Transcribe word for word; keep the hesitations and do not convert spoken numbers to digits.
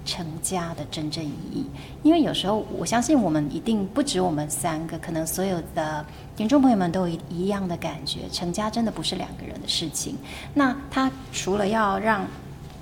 成家的真正意义。因为有时候我相信我们一定不止我们三个，可能所有的听众朋友们都有一样的感觉，成家真的不是两个人的事情。那他除了要让